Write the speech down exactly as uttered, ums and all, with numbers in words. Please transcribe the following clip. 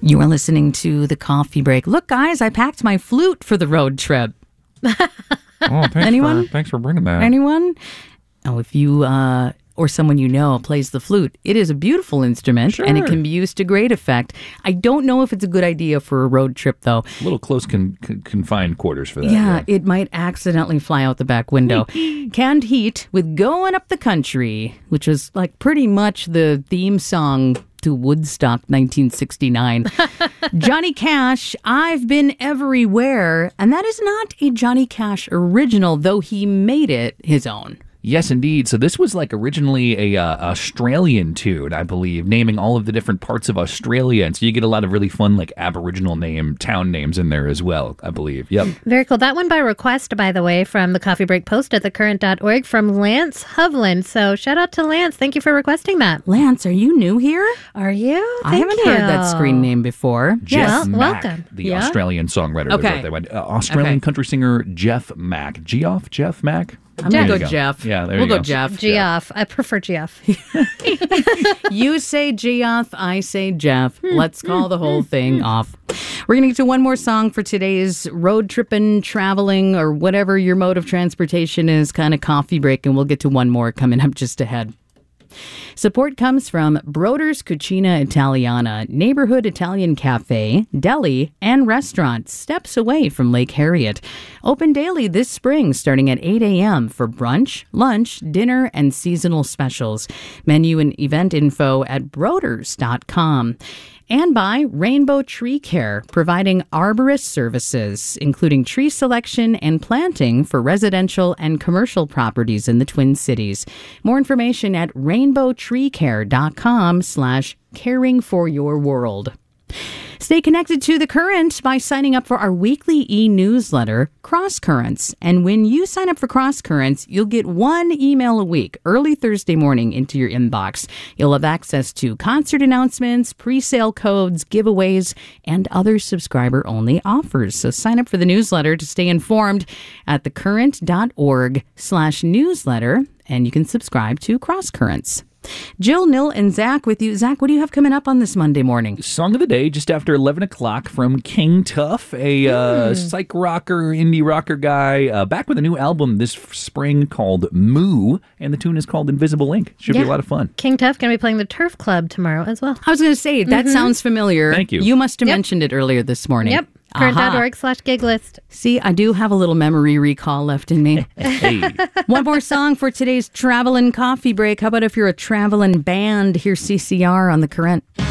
You are listening to The Coffee Break. Look, guys, I packed my flute for the road trip. Oh, thanks Anyone? For, thanks for bringing that. Anyone? Oh, if you uh, or someone you know plays the flute, it is a beautiful instrument, Sure. and it can be used to great effect. I don't know if it's a good idea for a road trip, though. A little close con- con- confined quarters for that. Yeah, it might accidentally fly out the back window. Canned Heat with Going Up the Country, which was like pretty much the theme song to Woodstock nineteen sixty-nine. Johnny Cash, I've Been Everywhere. And that is not a Johnny Cash original, though he made it his own. Yes, indeed. So this was like originally a uh, Australian tune, I believe, naming all of the different parts of Australia. And so you get a lot of really fun, like, Aboriginal name, town names in there as well, I believe. Yep. Very cool. That one by request, by the way, from the Coffee Break post at the current dot org from Lance Hovland. So shout out to Lance. Thank you for requesting that. Lance, are you new here? Are you? I Thank haven't you. heard that screen name before. Jeff Well, Mack, welcome. the Yeah. Australian songwriter. Okay. That wrote that one. Uh, Australian Okay. country singer Jeff Mack. Geoff? Jeff Mack? I'm There going to you go go. Jeff. Yeah, there we'll you go go. Jeff. Geoff. I prefer Geoff. You say Geoff, I say Jeff. Let's call the whole thing off. We're going to get to one more song for today's road tripping, traveling, or whatever your mode of transportation is, kind of coffee break, and we'll get to one more coming up just ahead. Support comes from Broder's Cucina Italiana, neighborhood Italian cafe, deli, and restaurant steps away from Lake Harriet. Open daily this spring starting at eight a.m. for brunch, lunch, dinner, and seasonal specials. Menu and event info at broders dot com. And by Rainbow Tree Care, providing arborist services, including tree selection and planting for residential and commercial properties in the Twin Cities. More information at rainbow tree care dot com slash caring for your world. Stay connected to The Current by signing up for our weekly e-newsletter, Cross Currents. And when you sign up for Cross Currents, you'll get one email a week, early Thursday morning, into your inbox. You'll have access to concert announcements, pre-sale codes, giveaways, and other subscriber-only offers. So sign up for the newsletter to stay informed at thecurrent dot org slash newsletter, and you can subscribe to Cross Currents. Jill, Nil, and Zach with you. Zach, what do you have coming up on this Monday morning? Song of the day, just after eleven o'clock from King Tuff, a uh, psych rocker, indie rocker guy, uh, back with a new album this spring called Moo, and the tune is called Invisible Ink. Should be Yeah. a lot of fun. King Tuff going to be playing the Turf Club tomorrow as well. I was going to say, that sounds familiar. Thank you. You must have Yep. mentioned it earlier this morning. Yep. current dot org Aha. slash gig list. See, I do have a little memory recall left in me. Hey. One more song for today's traveling coffee break. How about if you're a traveling band? Here's C C R on The Current.